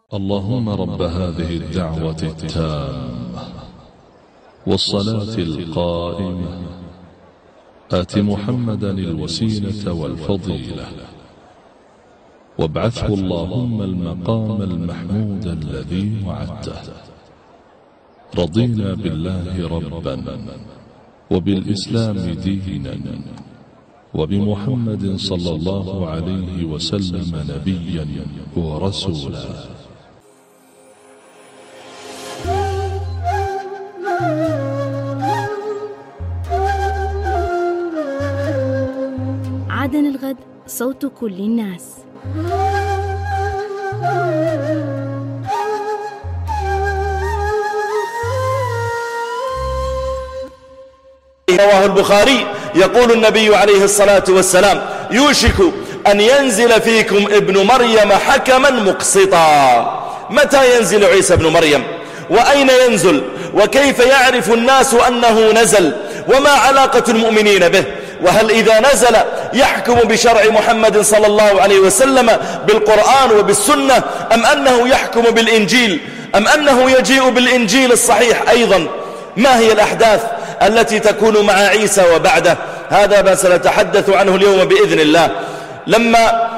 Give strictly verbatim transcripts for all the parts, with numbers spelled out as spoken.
اللهم رب هذه الدعوة التامة والصلاة القائمة آت محمدا الوسيلة والفضيلة وابعثه اللهم المقام المحمود الذي وعدته. رضينا بالله ربا وبالإسلام دينا وبمحمد صلى الله عليه وسلم نبيا ورسولا. عدن الغد، صوت كل الناس. رواه البخاري يقول النبي عليه الصلاة والسلام: يوشك أن ينزل فيكم ابن مريم حكما مقسطا. متى ينزل عيسى ابن مريم؟ وأين ينزل؟ وكيف يعرف الناس أنه نزل؟ وما علاقة المؤمنين به؟ وهل إذا نزل يحكم بشرع محمد صلى الله عليه وسلم بالقرآن وبالسنة، أم أنه يحكم بالإنجيل، أم أنه يجيء بالإنجيل الصحيح أيضا؟ ما هي الأحداث التي تكون مع عيسى وبعده؟ هذا ما سنتحدث عنه اليوم بإذن الله. لما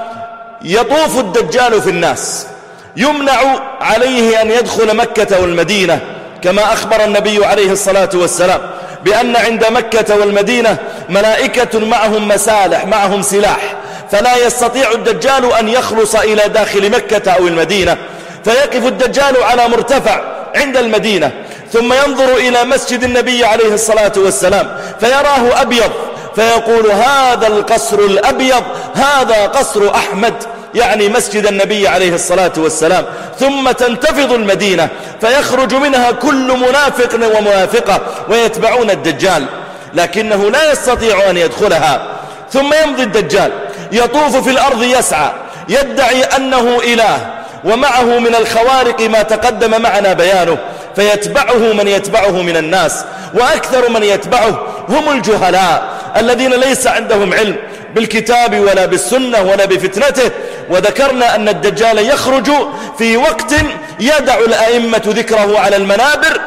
يطوف الدجال في الناس يمنع عليه أن يدخل مكة والمدينة، كما أخبر النبي عليه الصلاة والسلام بأن عند مكة والمدينة ملائكة معهم مسالح، معهم سلاح، فلا يستطيع الدجال أن يخلص إلى داخل مكة أو المدينة. فيقف الدجال على مرتفع عند المدينة، ثم ينظر إلى مسجد النبي عليه الصلاة والسلام فيراه أبيض، فيقول: هذا القصر الأبيض، هذا قصر أحمد، يعني مسجد النبي عليه الصلاة والسلام. ثم تنتفض المدينة فيخرج منها كل منافق ومنافقة ويتبعون الدجال، لكنه لا يستطيع أن يدخلها. ثم يمضي الدجال يطوف في الأرض يسعى، يدعي أنه إله، ومعه من الخوارق ما تقدم معنا بيانه، فيتبعه من يتبعه من الناس، وأكثر من يتبعه هم الجهلاء الذين ليس عندهم علم بالكتاب ولا بالسنة ولا بفتنته. وذكرنا أن الدجال يخرج في وقت يدع الأئمة ذكره على المنابر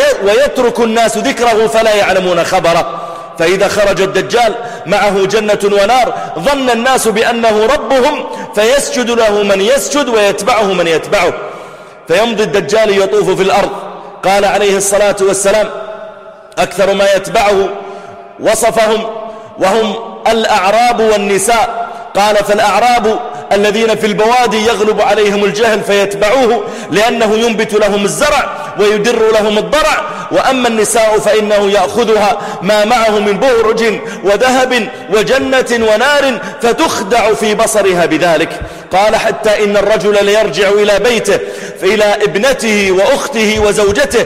ويترك الناس ذكره فلا يعلمون خبره. فإذا خرج الدجال معه جنة ونار ظن الناس بأنه ربهم، فيسجد له من يسجد ويتبعه من يتبعه. فيمضي الدجال يطوف في الأرض. قال عليه الصلاة والسلام: أكثر ما يتبعه وصفهم وهم الأعراب والنساء. قال: فالأعراب الذين في البوادي يغلب عليهم الجهل فيتبعوه لأنه ينبت لهم الزرع ويدر لهم الضرع، وأما النساء فإنه يأخذها ما معه من بهرج وذهب وجنة ونار فتخدع في بصرها بذلك. قال: حتى إن الرجل ليرجع إلى بيته إلى ابنته وأخته وزوجته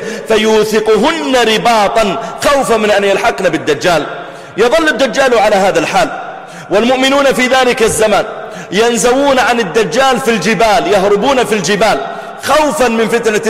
فيوثقهن رباطا خوفا من أن يلحقن بالدجال. يظل الدجال على هذا الحال، والمؤمنون في ذلك الزمان ينزوون عن الدجال في الجبال، يهربون في الجبال خوفا من فتنة